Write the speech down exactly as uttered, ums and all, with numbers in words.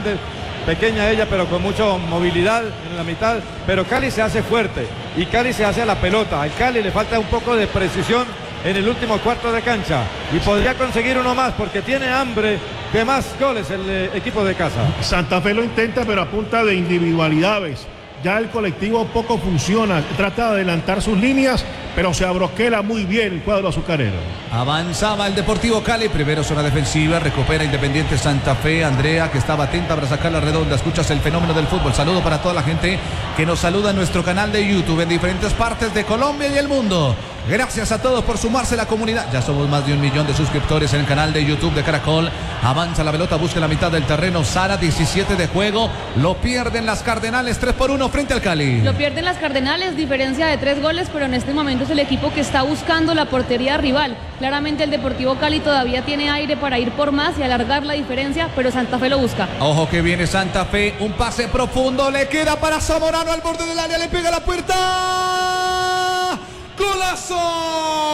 grandes, pequeña ella, pero con mucha movilidad en la mitad. Pero Cali se hace fuerte y Cali se hace a la pelota. Al Cali le falta un poco de precisión en el último cuarto de cancha y podría conseguir uno más porque tiene hambre de más goles el eh, equipo de casa. Santa Fe lo intenta, pero a punta de individualidades. Ya el colectivo poco funciona, trata de adelantar sus líneas, pero se abroquela muy bien el cuadro azucarero. Avanzaba el Deportivo Cali, primero zona defensiva, recupera Independiente Santa Fe. Andrea, que estaba atenta para sacar la redonda, escuchas el fenómeno del fútbol. Saludo para toda la gente que nos saluda en nuestro canal de YouTube en diferentes partes de Colombia y el mundo. Gracias a todos por sumarse a la comunidad. Ya somos más de un millón de suscriptores en el canal de YouTube de Caracol. Avanza la pelota, busca la mitad del terreno. Sara, diecisiete de juego. Lo pierden las Cardenales, tres por uno frente al Cali. Lo pierden las Cardenales, diferencia de tres goles, pero en este momento es el equipo que está buscando la portería rival. Claramente el Deportivo Cali todavía tiene aire para ir por más y alargar la diferencia, pero Santa Fe lo busca. Ojo que viene Santa Fe, un pase profundo, le queda para Zamorano al borde del área, le pega la puerta. ¡Golazo!